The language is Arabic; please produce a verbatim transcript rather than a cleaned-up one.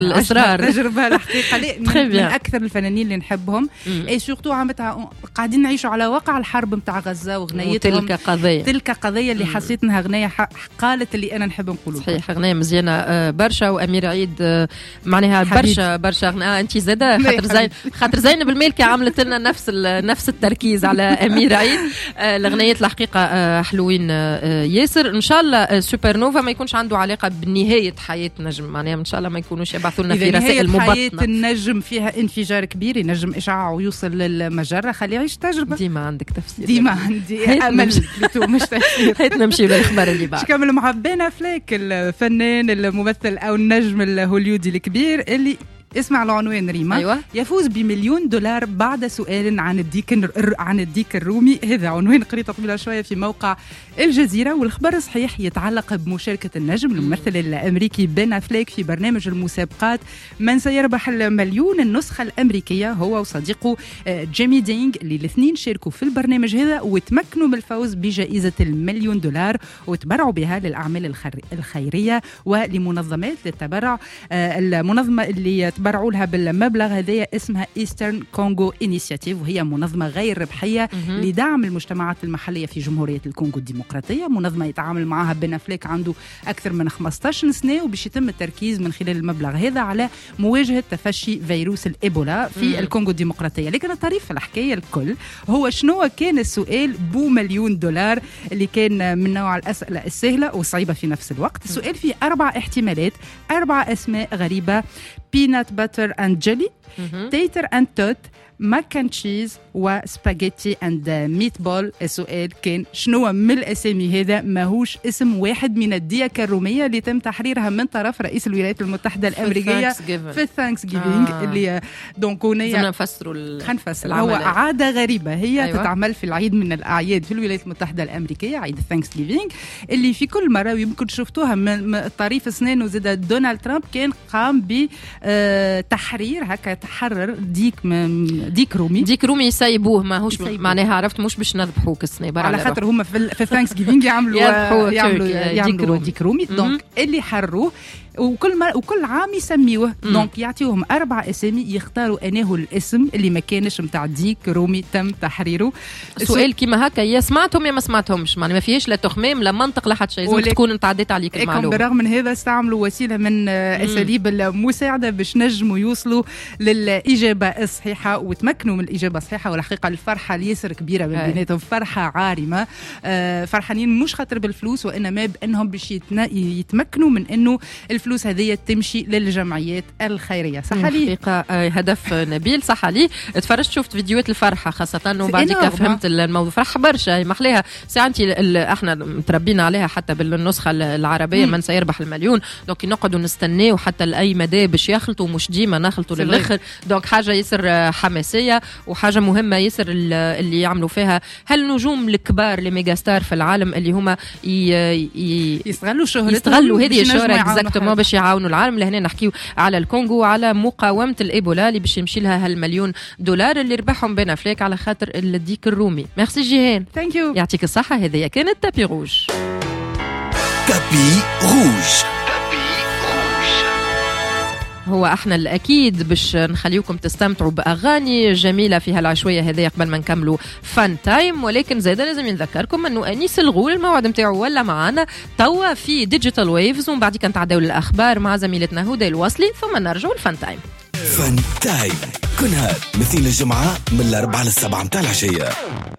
الإصرار تجربة الحقيقة من, من أكثر الفنانين اللي نحبهم اي سورتو عمتها قاعدين نعيشوا على واقع الحرب متاع غزة وغنيتهم تلك قضية تلك قضية اللي حسيت انها غنية قالت اللي انا نحب نقوله. صحيح غنية مزيانة برشا. وأمير عيد معناها برشا برشا غناء. انت زاده خاطر زين خاطر زينب المالكي عملت لنا نفس نفس التركيز على أمير عيد. الغنيات الحقيقة حلوين ياسر. ان شاء الله سوبر نوفا ما يكونش عنده علاقة بنهاية حياة نجم معناها ان شاء الله ما يكونوش يبعثوا لنا في رسائل مبطنة. حياة النجم فيها انفجار كبير ينجم إشعاع ويوصل للمجرة خليه يعيش تجربة. ديما عندك تفسير ديما عندي أمل مش تفسير. هيت نمشي للأخبار اللي بعد. شكمل مع بين أفلاك الفنان الممثل أو النجم الهوليودي الكبير اللي اسمع العنوان ريما. أيوة. يفوز بمليون دولار بعد سؤال عن الديك عن الديك الرومي. هذا عنوان قريته طويله شويه في موقع الجزيره. والخبر صحيح يتعلق بمشاركه النجم الممثل الامريكي بين أفلاك في برنامج المسابقات من سيربح المليون. النسخه الامريكيه هو وصديقه جيمي دينغ اللي الاثنين شاركوا في البرنامج هذا وتمكنوا من الفوز بجائزه المليون دولار وتبرعوا بها للاعمال الخيريه ولمنظمات للتبرع. المنظمه اللي تبرعوا لها بالمبلغ هذايا اسمها إيسترن كونغو إنيشياتيف وهي منظمة غير ربحية لدعم المجتمعات المحلية في جمهورية الكونغو الديمقراطية. منظمة يتعامل معها بين أفلاك عنده أكثر من خمسطاش سنة وباش يتم التركيز من خلال المبلغ هذا على مواجهة تفشي فيروس الإيبولا في مم. الكونغو الديمقراطية. لكن الطريف في الحكاية الكل هو شنو كان السؤال بو مليون دولار اللي كان من نوع الأسئلة السهلة وصعيبة في نفس الوقت. السؤال فيه أربع احتمالات أربع أسماء غريبة: peanut butter and jelly, mm-hmm. tater and tot, mac and cheese وسباجيتي اند ميت بول. السؤال كان شنو من الاسامي هذا ماهوش اسم واحد من الديكة الرومية اللي تم تحريرها من طرف رئيس الولايات المتحدة الأمريكية في الثانكس جيفينج آه. اللي دونك هنا نفسروا العمل. هو عادة غريبة هي أيوة. تتعمل في العيد من الأعياد في الولايات المتحدة الأمريكية عيد الثانكس جيفينج اللي في كل مرة ويمكن شفتوها من طريف سنين وزاد دونالد ترامب كان قام بتحرير هكا تحرر ديك ديك رومي ديك رومي يسيبوه ماهوش معناها عرفت مش باش نذبحوه كسنة على خاطر هما في الثانكس جيفينج يعملوا يعملوا يعملوا ديك رومي دونك اللي حروه وكل مر... وكل عام يسميوه دونك يعطيوهم أربع أسامي يختاروا أنه الاسم اللي ما كانش متاع ديك رومي تم تحريره. سؤال كيما هكا يا سمعتهم يا ما سمعتهمش معناها ما فيهش لا تخمام لا منطق لا حتى شيء لازم ولك... تكون انت عديت عليك المعلومه. بالرغم من هذا استعملوا وسيله من اساليب المساعده باش نجموا يوصلوا للاجابه الصحيحه وتمكنوا من الاجابه الصحيحه. والحقيقه الفرحه اليسر كبيره من بيناتهم فرحه عارمه. آه فرحانين مش خاطر بالفلوس وانما بانهم باش يتنا... يتمكنوا من انه الفلوس هذه تمشي للجمعيات الخيرية. صح لي حقيقة هدف نبيل. صح لي تفرجت شفت فيديوهات الفرحة خاصة وبعدك فهمت الموضوع فرح برشا محليها ساعتي احنا متربينا عليها حتى بالنسخة العربية من سيربح المليون دونك نقعدوا نستناه وحتى لأي مدى باش يخلطوا مش ديما نخلطوا للآخر دونك حاجة يسر حماسية وحاجة مهمة يسر اللي يعملوا فيها هالنجوم الكبار اللي ميجا ستار في العالم اللي هما يستغلوا شهرتهم يستغلوا هذه الشهرة اكزاكتومون باش يعاونوا العالم. لهنا نحكيو على الكونغو وعلى مقاومة الإيبولا اللي باش يمشي لها هالمليون دولار اللي ربحهم بين أفلاك على خاطر الديك الرومي. ميرسي جيهان. ثانك يو يعطيك الصحة. هذه كانت تابي روج. تابي روج هو احنا الاكيد باش نخليكم تستمتعوا باغاني جميله في هالعشويه هذه قبل ما نكملوا فان تايم. ولكن زيدا لازم نذكركم انه انيس الغول الموعد نتاعو ولا معانا توا في ديجيتال ويفز ومن بعد كنتعداو للاخبار مع زميلتنا هدى الوصلي ثم نرجعوا لفان تايم. فان تايم كل هذا مثل الجمعه من الاربعه للسبعه متاع العشيه.